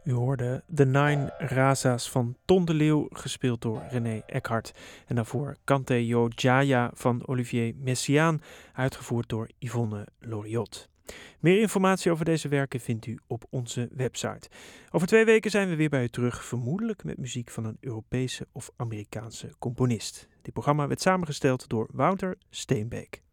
U hoorde The Nine Raza's van Ton de Leeuw, gespeeld door René Eckhart. En daarvoor Kante Yo Jaya van Olivier Messiaen, uitgevoerd door Yvonne Loriot. Meer informatie over deze werken vindt u op onze website. Over 2 weken zijn we weer bij u terug, vermoedelijk met muziek van een Europese of Amerikaanse componist. Dit programma werd samengesteld door Wouter Steenbeek.